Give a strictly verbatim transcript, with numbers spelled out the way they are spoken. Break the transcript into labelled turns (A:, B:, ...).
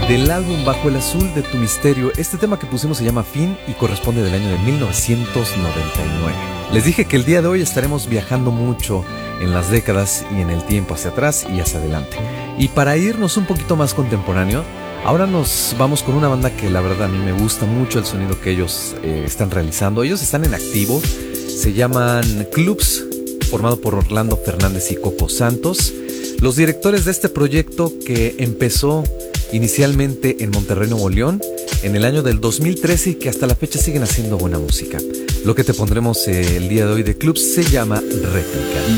A: del álbum Bajo el Azul de Tu Misterio. Este tema que pusimos se llama Fin y corresponde del año de mil novecientos noventa y nueve. Les dije que el día de hoy estaremos viajando mucho en las décadas y en el tiempo, hacia atrás y hacia adelante. Y para irnos un poquito más contemporáneo, ahora nos vamos con una banda que la verdad a mí me gusta mucho el sonido que ellos eh, están realizando. Ellos están en activo, se llaman Clubs, formado por Orlando Fernández y Coco Santos. Los directores de este proyecto, que empezó inicialmente en Monterrey, Nuevo León, en el año del dos mil trece, y que hasta la fecha siguen haciendo buena música. Lo que te pondremos eh, el día de hoy de Clubs se llama Réplica.